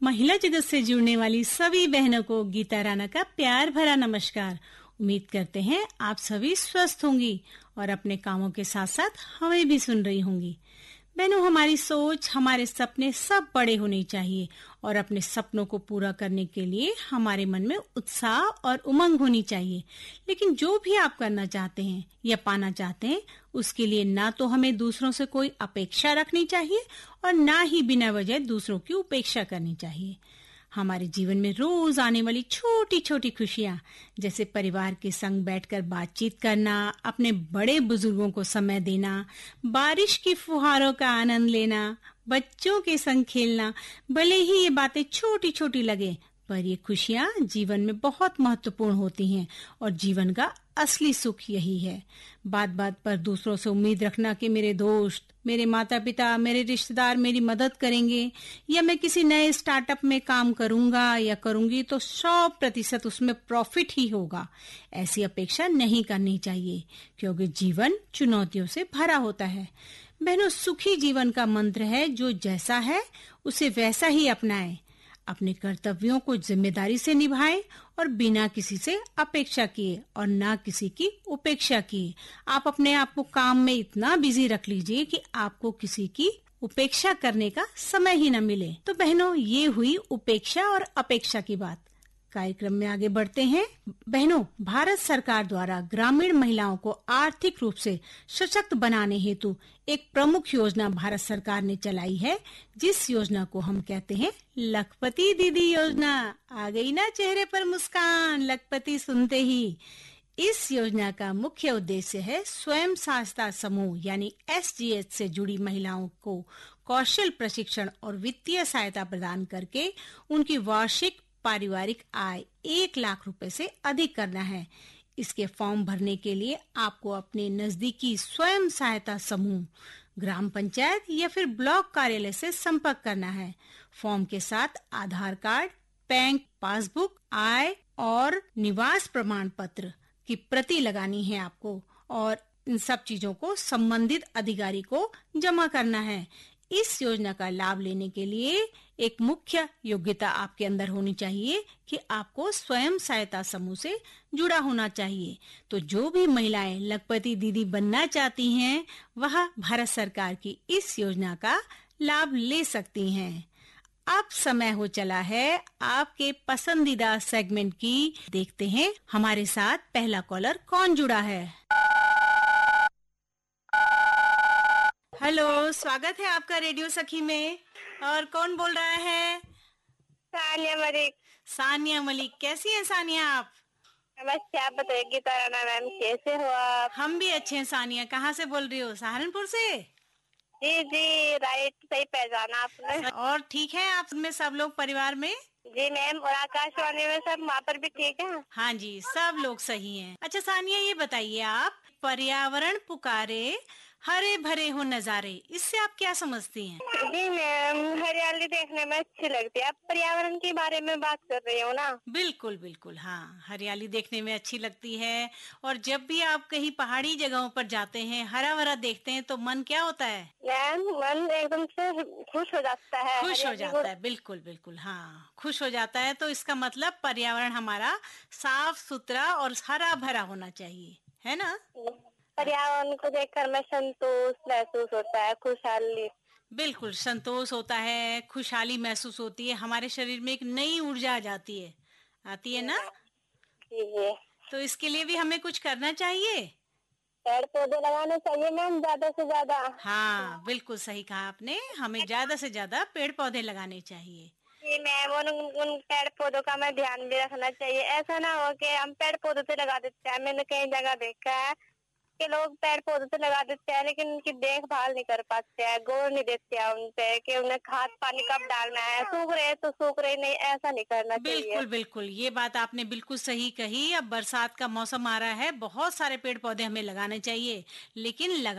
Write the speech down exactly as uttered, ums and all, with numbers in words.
महिला जगत से जुड़ने वाली सभी बहनों को गीता राणा का प्यार भरा नमस्कार। उम्मीद करते हैं आप सभी स्वस्थ होंगी और अपने कामों के साथ साथ हमें भी सुन रही होंगी। बहनों, हमारी सोच, हमारे सपने सब बड़े होने चाहिए और अपने सपनों को पूरा करने के लिए हमारे मन में उत्साह और उमंग होनी चाहिए। लेकिन जो भी आप करना चाहते हैं या पाना चाहते हैं, उसके लिए ना तो हमें दूसरों से कोई अपेक्षा रखनी चाहिए और ना ही बिना वजह दूसरों की उपेक्षा करनी चाहिए। हमारे जीवन में रोज आने वाली छोटी छोटी खुशियाँ, जैसे परिवार के संग बैठकर बातचीत करना, अपने बड़े बुजुर्गों को समय देना, बारिश की फुहारों का आनंद लेना, बच्चों के संग खेलना, भले ही ये बातें छोटी छोटी लगे, पर ये खुशियाँ जीवन में बहुत महत्वपूर्ण होती हैं और जीवन का असली सुख यही है। बात बात पर दूसरों से उम्मीद रखना कि मेरे दोस्त, मेरे माता पिता, मेरे रिश्तेदार मेरी मदद करेंगे या मैं किसी नए स्टार्टअप में काम करूंगा या करूंगी तो सौ प्रतिशत उसमें प्रॉफिट ही होगा, ऐसी अपेक्षा नहीं करनी चाहिए, क्योंकि जीवन चुनौतियों से भरा होता है। बहनों, सुखी जीवन का मंत्र है जो जैसा है उसे वैसा ही अपनाएं, अपने कर्तव्यों को जिम्मेदारी से निभाएं और बिना किसी से अपेक्षा किए और ना किसी की उपेक्षा किए। आप अपने आप को काम में इतना बिजी रख लीजिए कि आपको किसी की उपेक्षा करने का समय ही न मिले। तो बहनों, ये हुई उपेक्षा और अपेक्षा की बात। कार्यक्रम में आगे बढ़ते हैं। बहनों, भारत सरकार द्वारा ग्रामीण महिलाओं को आर्थिक रूप से सशक्त बनाने हेतु एक प्रमुख योजना भारत सरकार ने चलाई है, जिस योजना को हम कहते हैं लखपति दीदी योजना। आ गई ना चेहरे पर मुस्कान लखपति सुनते ही। इस योजना का मुख्य उद्देश्य है स्वयं सहायता समूह यानी एस जी एच से जुड़ी महिलाओं को कौशल प्रशिक्षण और वित्तीय सहायता प्रदान करके उनकी वार्षिक पारिवारिक आय एक लाख रुपए से अधिक करना है। इसके फॉर्म भरने के लिए आपको अपने नजदीकी स्वयं सहायता समूह, ग्राम पंचायत या फिर ब्लॉक कार्यालय से संपर्क करना है। फॉर्म के साथ आधार कार्ड, बैंक पासबुक, आय और निवास प्रमाण पत्र की प्रति लगानी है आपको और इन सब चीजों को संबंधित अधिकारी को जमा करना है। इस योजना का लाभ लेने के लिए एक मुख्य योग्यता आपके अंदर होनी चाहिए कि आपको स्वयं सहायता समूह से जुड़ा होना चाहिए। तो जो भी महिलाएं लखपति दीदी बनना चाहती हैं, वह भारत सरकार की इस योजना का लाभ ले सकती हैं। अब समय हो चला है आपके पसंदीदा सेगमेंट की। देखते हैं हमारे साथ पहला कॉलर कौन जुड़ा है। हेलो, स्वागत है आपका रेडियो सखी में। और कौन बोल रहा है? सानिया मलिक। सानिया मलिक, कैसी हैं सानिया आप? नमस्ते, आप बताइए गीता राणा मैम, कैसे हो आप? हम भी अच्छे हैं सानिया। कहाँ से बोल रही हो? सहारनपुर से? जी जी राइट, सही पहचाना आपने। और ठीक है आप में सब लोग परिवार में? जी मैम, और आकाशवाणी में सब वहाँ पर भी ठीक है? हाँ जी, सब लोग सही हैं। अच्छा सानिया, ये बताइए आप, पर्यावरण पुकारे हरे भरे हो नजारे, इससे आप क्या समझती हैं? जी मैम, हरियाली देखने में अच्छी लगती है। आप पर्यावरण के बारे में बात कर रही हो ना? बिल्कुल बिल्कुल, हाँ, हरियाली देखने में अच्छी लगती है। और जब भी आप कहीं पहाड़ी जगहों पर जाते हैं, हरा भरा देखते हैं, तो मन क्या होता है? मैम, मन एकदम से खुश हो जाता है। खुश हो जाता है, बिल्कुल बिल्कुल, हाँ, खुश हो जाता है। तो इसका मतलब पर्यावरण हमारा साफ सुथरा और हरा भरा होना चाहिए, है ना? पर्यावरण को देखकर मैं संतोष महसूस होता है, खुशहाली। बिल्कुल, संतोष होता है, खुशहाली महसूस होती है, हमारे शरीर में एक नई ऊर्जा आ जाती है, आती है ना? जी। तो इसके लिए भी हमें कुछ करना चाहिए। पेड़ पौधे लगाने चाहिए मैम, ज्यादा से ज्यादा। हाँ, बिल्कुल सही कहा आपने, हमें ज्यादा से ज्यादा पेड़ पौधे लगाने चाहिए। जी मैम, उन उन पेड़ पौधों का मैं ध्यान भी रखना चाहिए। ऐसा ना हो कि हम पेड़ पौधों से लगा देते हैं। मैंने कई जगह देखा है कि लोग पेड़ पौधों से लगा देते हैं, लेकिन उनकी देखभाल नहीं कर पाते हैं, गौर नहीं देते हैं उन पे कि उन्हें खाद पानी कब डालना है। सूख रहे तो सूख रहे, नहीं ऐसा नहीं करना चाहिए। बिल्कुल बिल्कुल, ये बात आपने बिल्कुल सही कही। अब बरसात का मौसम आ रहा है, बहुत सारे पेड़ पौधे हमें लगाने चाहिए, लेकिन लगा